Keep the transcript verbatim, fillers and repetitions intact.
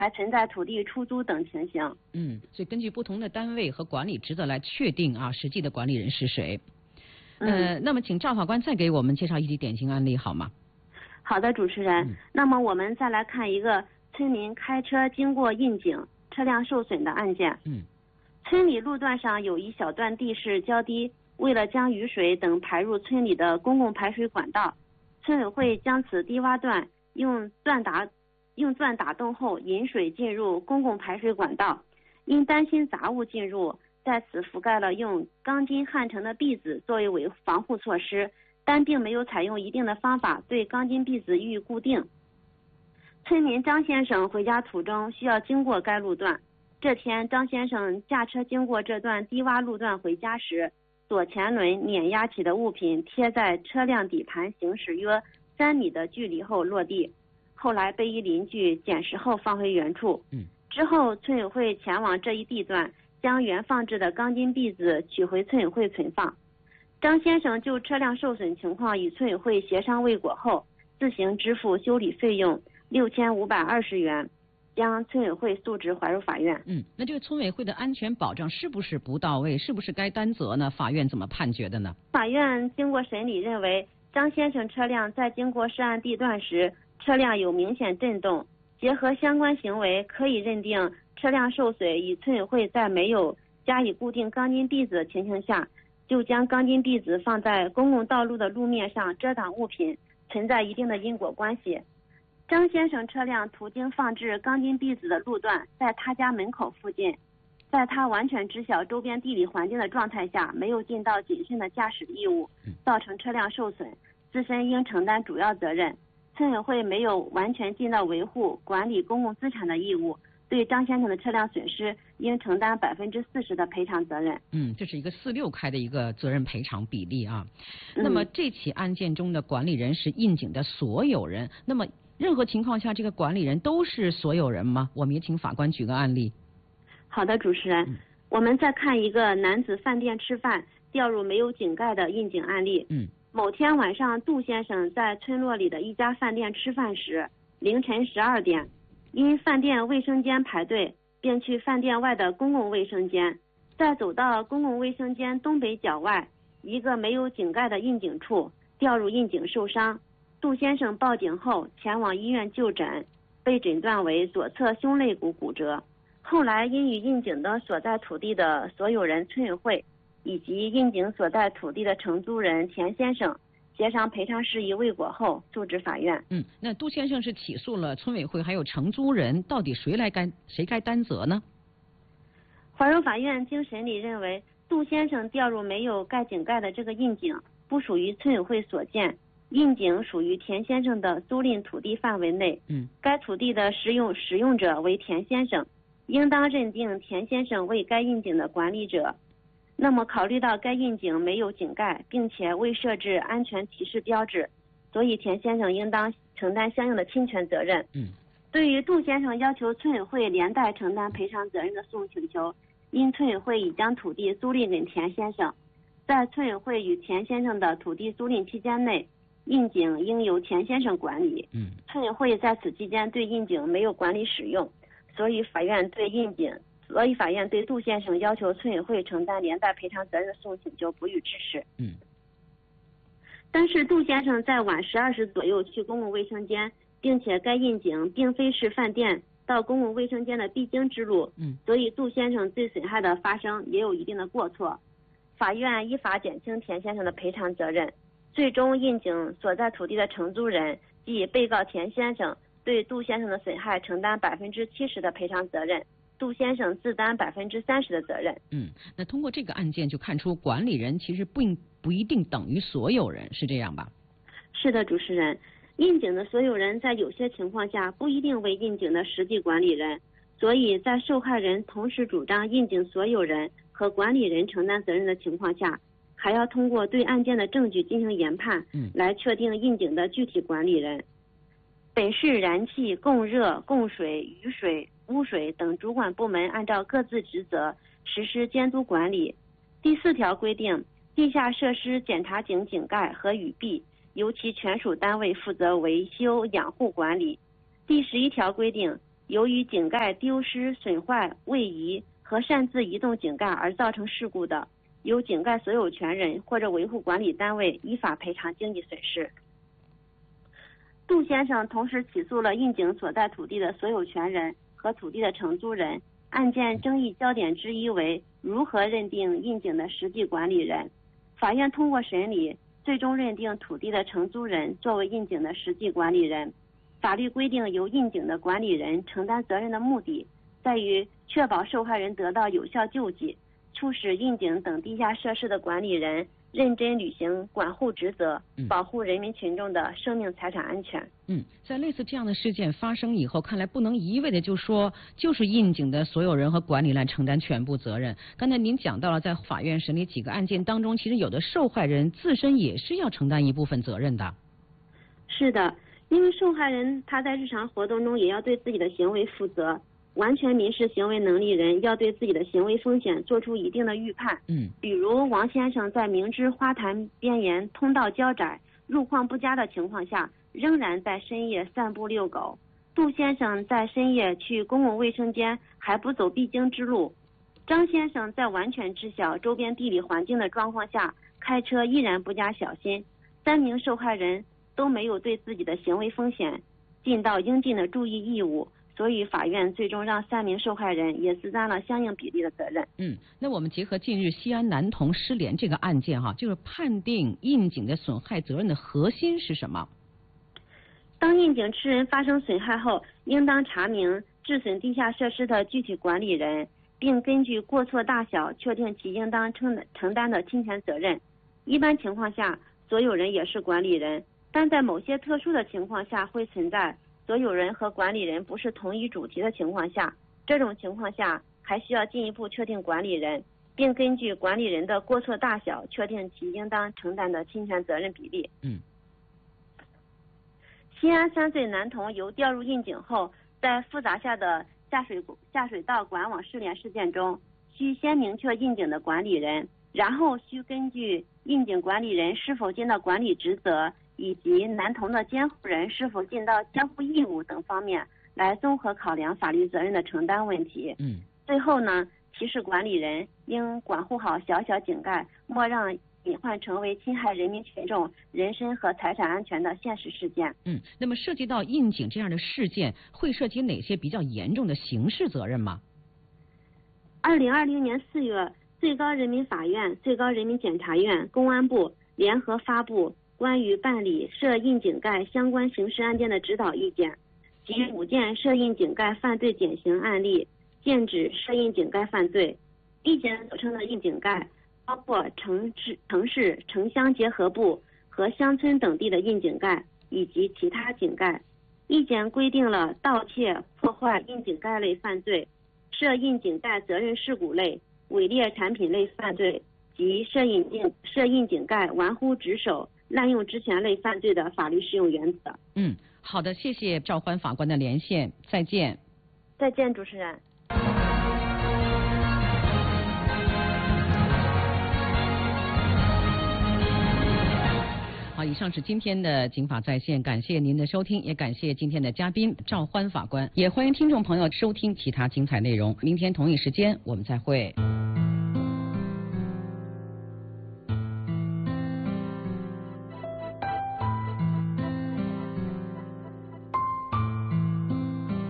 还存在土地出租等情形。 嗯，所以根据不同的单位和管理职责来确定啊，实际的管理人是谁。呃， 嗯、 那么请赵法官再给我们介绍一起典型案例好吗？ 好的，主持人。 嗯、 那么我们再来看一个村民开车经过窨井，车辆受损的案件。 嗯， 村里路段上有一小段地势较低，为了将雨水等排入村里的公共排水管道，村委会将此低洼段用钻打用钻打洞后引水进入公共排水管道，因担心杂物进入，在此覆盖了用钢筋焊成的篦子作为维防护措施，但并没有采用一定的方法对钢筋篦子予以固定。村民张先生回家途中需要经过该路段，这天张先生驾车经过这段低洼路段回家时，左前轮碾压起的物品贴在车辆底盘行驶约三米的距离后落地，后来被一邻居捡拾后放回原处。 嗯， 之后村委会前往这一地段，将原放置的钢筋篦子取回村委会存放。张先生就车辆受损情况与村委会协商未果后，自行支付修理费用六千五百二十元，将村委会诉至怀柔法院。 嗯，那这个村委会的安全保障是不是不到位？是不是该担责呢？法院怎么判决的呢？ 法院经过审理认为，张先生车辆在经过涉案地段时，车辆有明显震动，结合相关行为，可以认定车辆受损与村委会在没有加以固定钢筋篦子的情形下，就将钢筋篦子放在公共道路的路面上遮挡物品，存在一定的因果关系。张先生车辆途经放置钢筋篦子的路段在他家门口附近，在他完全知晓周边地理环境的状态下，没有尽到谨慎的驾驶义务，造成车辆受损，自身应承担主要责任。村委会没有完全尽到维护管理公共资产的义务，对张先生的车辆损失应承担百分之四十的赔偿责任。 嗯，这是一个四六开的一个责任赔偿比例啊。 嗯、 那么这起案件中的管理人是窨井的所有人，那么任何情况下这个管理人都是所有人吗？我们也请法官举个案例。 好的，主持人。嗯、我们再看一个男子饭店吃饭掉入没有井盖的窨井案例。 嗯。 某天晚上，杜先生在村落里的一家饭店吃饭时，凌晨十二点，因饭店卫生间排队，便去饭店外的公共卫生间。在走到公共卫生间东北角外一个没有井盖的窨井处，掉入窨井受伤。杜先生报警后前往医院就诊，被诊断为左侧胸肋骨骨折。后来因与窨井的所在土地的所有人村委会以及窨井所在土地的承租人田先生协商赔偿事宜未果后，诉至法院。 嗯，那杜先生是起诉了村委会还有承租人，到底谁来该谁该担责呢？ 怀柔法院经审理认为，杜先生掉入没有盖井盖的这个窨井不属于村委会所建，窨井属于田先生的租赁土地范围内。 嗯， 该土地的使用使用者为田先生，应当认定田先生为该窨井的管理者。那么考虑到该窨井没有井盖，并且未设置安全提示标志，所以田先生应当承担相应的侵权责任。 嗯， 对于杜先生要求村委会连带承担赔偿责任的诉讼请求，因村委会已将土地租赁给田先生，在村委会与田先生的土地租赁期间内，窨井应由田先生管理。 嗯， 村委会在此期间对窨井没有管理使用，所以法院对窨井所以法院对杜先生要求村委会承担连带赔偿责任的诉讼请求不予支持。 嗯， 但是杜先生在晚十二时左右去公共卫生间，并且该窨井并非是饭店到公共卫生间的必经之路， 嗯， 所以杜先生对损害的发生也有一定的过错。法院依法减轻田先生的赔偿责任，最终窨井所在土地的承租人即被告田先生对杜先生的损害承担百分之七十的赔偿责任，杜先生自担百分之三十的责任。 嗯，那通过这个案件就看出管理人其实不不一定等于所有人，是这样吧？ 是的，主持人。窨井的所有人在有些情况下不一定为窨井的实际管理人，所以在受害人同时主张窨井所有人和管理人承担责任的情况下，还要通过对案件的证据进行研判， 嗯， 来确定窨井的具体管理人。本市燃气、供热、供水、雨水、污水等主管部门按照各自职责实施监督管理。第四条规定，地下设施检查井井盖和雨壁由其权属单位负责维修、养护管理。第十一条规定， 由于井盖丢失、损坏、位移和擅自移动井盖而造成事故的，由井盖所有权人或者维护管理单位依法赔偿经济损失。杜先生同时起诉了印井所在土地的所有权人和土地的承租人，案件争议焦点之一为如何认定印井的实际管理人。法院通过审理，最终认定土地的承租人作为印井的实际管理人。法律规定，由印井的管理人承担责任的目的，在于确保受害人得到有效救济，促使印井等地下设施的管理人认真履行管护职责，保护人民群众的生命财产安全。 嗯，在类似这样的事件发生以后，看来不能一味的就说就是印井的所有人和管理来承担全部责任。刚才您讲到了，在法院审理几个案件当中，其实有的受害人自身也是要承担一部分责任的。 是的，因为受害人他在日常活动中也要对自己的行为负责。完全民事行为能力人要对自己的行为风险做出一定的预判。 嗯， 比如王先生在明知花坛边沿通道较窄、路况不佳的情况下，仍然在深夜散步遛狗。杜先生在深夜去公共卫生间还不走必经之路。张先生在完全知晓周边地理环境的状况下，开车依然不加小心。三名受害人都没有对自己的行为风险尽到应尽的注意义务。所以法院最终让三名受害人也承担了相应比例的责任。 嗯，那我们结合近日西安男童失联这个案件哈，就是判定印井的损害责任的核心是什么？ 当印井吃人发生损害后，应当查明致损地下设施的具体管理人，并根据过错大小确定其应当承承担的侵权责任。一般情况下，所有人也是管理人，但在某些特殊的情况下会存在所有人和管理人不是同一主题的情况下，这种情况下还需要进一步确定管理人，并根据管理人的过错大小确定其应当承担的侵权责任比例。 嗯， 西安三岁男童由掉入印井后，在复杂下的下水下水道管网失联事件中，需先明确印井的管理人，然后需根据印井管理人是否尽到管理职责，以及男童的监护人是否尽到监护义务等方面来综合考量法律责任的承担问题。 嗯， 最后呢，提示管理人应管护好小小井盖，莫让隐患成为侵害人民群众人身和财产安全的现实事件。 嗯，那么涉及到印井这样的事件，会涉及哪些比较严重的刑事责任吗？ 二零二零年四月，最高人民法院、最高人民检察院、公安部联合发布关于办理涉印井盖相关刑事案件的指导意见，及五件涉印井盖犯罪典型案例，剑指涉印井盖犯罪。意见所称的印井盖包括城市、城市、城乡结合部和乡村等地的印井盖以及其他井盖。意见规定了盗窃、破坏印井盖类犯罪、涉印井盖责任事故类、伪劣产品类犯罪及涉印井涉印井盖玩忽职守、滥用职权类犯罪的法律适用原则。 嗯，好的，谢谢赵欢法官的连线，再见。 再见，主持人。 好，以上是今天的警法在线，感谢您的收听，也感谢今天的嘉宾赵欢法官，也欢迎听众朋友收听其他精彩内容。明天同一时间我们再会。